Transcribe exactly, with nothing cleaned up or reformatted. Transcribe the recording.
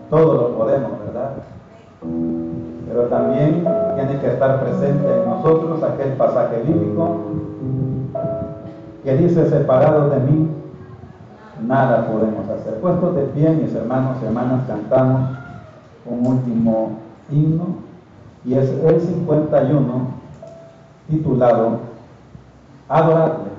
todo lo podemos, ¿verdad? Pero también tiene que estar presente en nosotros aquel pasaje bíblico que dice: separados de mí, nada podemos hacer. Puestos de pie, mis hermanos y hermanas, cantamos un último himno, y es el cincuenta y uno, titulado Adorable.